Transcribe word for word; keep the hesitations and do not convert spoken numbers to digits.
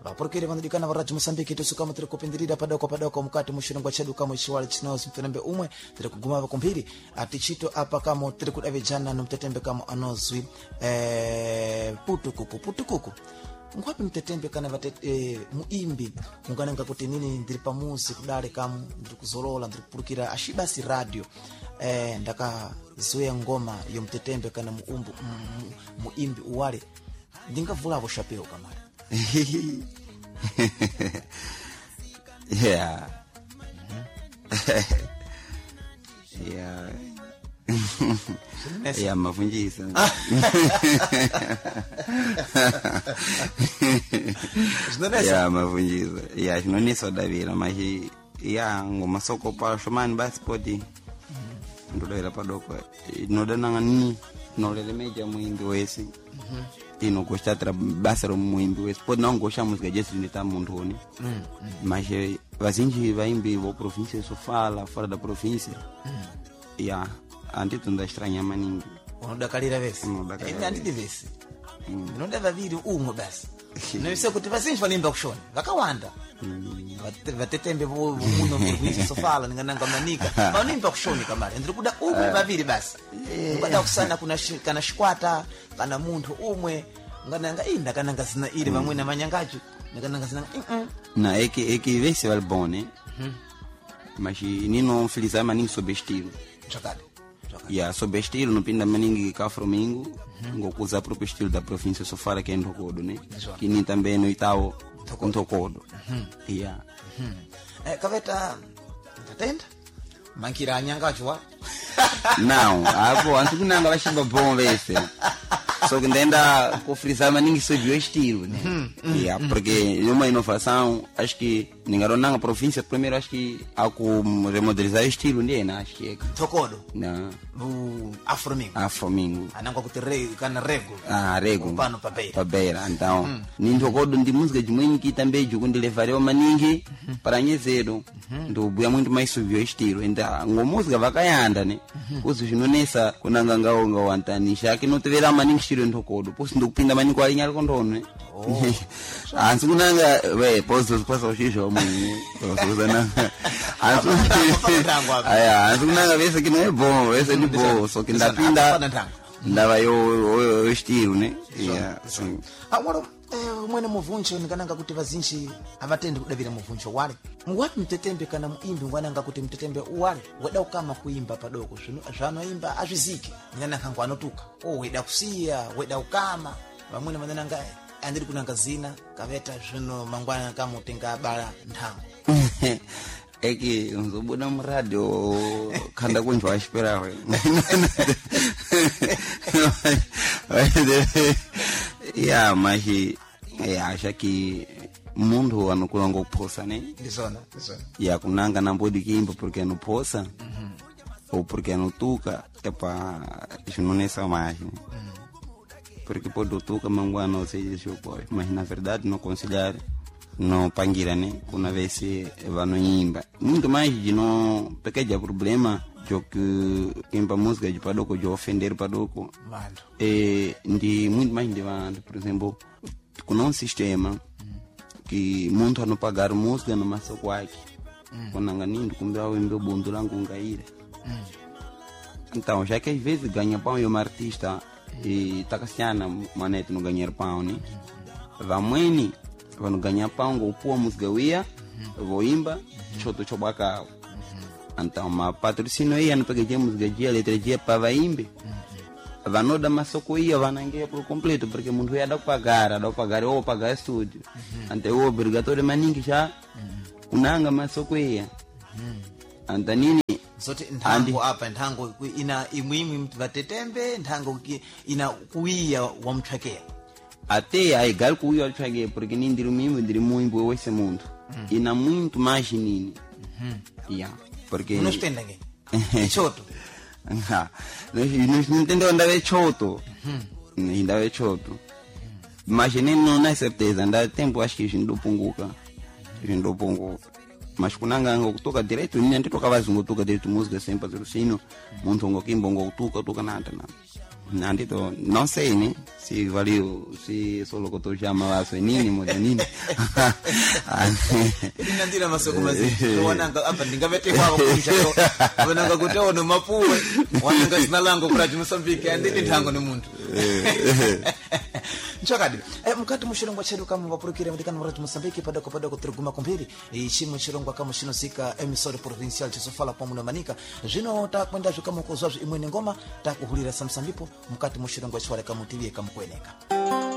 porque ele vandikana varaji Mosambiki tusukama tiri kupindirira padoko padoko mukati mushirongwa chedu kama ishwali chinozi mtetembe umwe tiri kugumava kumbiri ati chito apa kama tiri kudavijana nomtetembe kama anozwi eh, putukuku putukuku ngwapi mtetembe kana vate eh, muimbi ungananga kuti nini ndiri pamuzi kudale kamu ndiri kuzolola ndiri kupulukira ashibasi radio eh, ndaka zoya ngoma yo mtetembe kana muumbu mu, muimbi uwale ndingavulavo shapeo kamari. Yeah. Yeah. Yeah, mavunjisa. Yeah, mavunjisa. Yeah, chinonesa davira machi yeah, ngoma soko pa shomani basi poti. Ndodera padoko. Nodananga ni nolele meja muimbi wesi. Mhm. Ino gostar basa muimbi wesi pode não gostar música de gente tá montone mm, mm. Mas vazinji vaimbi vo província só fala fora da província mm. Yeah, anti tunda estranha maningi unodakalira vesi ine andidi vesi mm. Ndinodava viri umwe basi noise kuti vazinji valimba kushona vakawanda mm. Vatetembe muno província só fala ningananga manika valimba kushona kamari ndiri kuda umwe vaviri basi ngada kusana kuna kana shikwata kana muntu umwe ngananga inda kana ngazina ile vamwe na manyangacho ngananga zina mm na eke eke vese val bone mhm mas nino feliza maningi sobre estilo chakade ya sobre estilo no pinda maningi ka fromingo ngokuza próprio estilo da província só fala que é ntokodo né que nem também no Itao ntokodo ya eh kaveta tatenda mankira anyangacho wa não hapo antu kunanga vashimba bom vese só que ndenda kufrizar maningi sobre o estilo né mm, mm, yeah, mm, porque mm. Uma inovação acho que ningaronanga província primeiro acho que a com remodelizar o estilo né acho que é tokodo não o afromingo afromingo ananga kuti rego kana rego ah rego pano pabeira pabeira então mm. Ni tokodo ndi música de mwingi que também jukundi levaria maningi mm -hmm. Para nyezedo mm-hmm. Ndo buya muito mais sobre o estilo então ngo música vakayanda né kuzo mm -hmm. Chinonesa kunanga ngao ngao antanisha que não tevera maningi estilo ntokodo posi ndokupinda maningi kwa linyali kondono oh ansi kunanga we poso poso shisho mwenye poso na ansi aya ansi kunanga vese que não é bom vese ni bom só que ndapinda ndava yo yo estilo né yeah sim agora eh mwene muvuncho nikananga kuti vazinji avatende kudavira muvuncho wale ngwapi mtetembe kana muimbi ngwananga kuti mtetembe uwale weda ukama kuimba padoko zvino zvanoimba azviziki nikananga ngwanotuka oh weda kusiya weda ukama vamwene vananga andiri kunanga zina kaveta zvino mangwana kama utenga bala nthango eki unzobuda mu radio khanda kunjwa ashperawe ya mahi ya acha que mundo anokula ngokuphosa né ndizona ndizona ya kunanga nambodi kimba porque não posa mhm ou porque não tuca é pa junonesa mais né porque pode tuca mangwana seja seu pai mas na verdade não considerar não pangira né kuna vez vano nyimba muito mais de não pequeno problema jo que quem pa música de padoko jo ofender padoko mando e ndi muito mais de mando por exemplo com um sistema mm. Que muito não pagar música no masso quake mm. Quando anganindo kumbe ao embe bondo langu ngaire mm. Então já que às vezes ganha pão e um artista mm. E takasiana manete no ganhar pão né mm. Vamweni vano ganhar pão go pua música uia mm. Vou imba mm. Choto chobaka então ma patrocínio ia no peguei música dia letra dia para vaimbe uhum. Vanoda masoko ia vanangia por completo porque mundo ia dar pagar dar pagar ou pagar estúdio uhum. Ante o obrigatório maningi já uhum. Unanga masoko ia uhum. Antanini sote ntango hapa ntango ina imwimi vatetembe ntango ina kuia wa mthakea até aí gal kuia wa mthakea porque ni ndiri mimi ndiri muimbo wese mundo uhum. Ina muito mais nini uhum. Yeah. Porque não estende ninguém choto ah não não entendeu andar é choto ainda é choto mas nem não na certeza ainda tempo acho que a gente do punguca a gente do punguca mas kunanga ngo kutoka direto ni ndio toka vazungu toka direto música sem patrocínio muito ngo kimbo ngo toka toka nada nada Nandito não sei né se valeu se solo que eu chama lá sou nini moja nini ili nandira masoko mazito wananga hapa ndingavete kwako kuchako wananga kutewa no mapuwe wananga sinalango kula Mozambique andini ntango ni muntu nchakadi eh mukati mushirongwa chedu kama vapurukire mudikana murati Mozambique padako padako turuguma kumbiri ishimwe chirongwa kama shino sika emisode provincial chisofala pamuno manika zvino takwenda zvikamu kozwa imwe ngoma takuhulira samsambipo mukati mushirongwa chwale kama T V kama kweneka.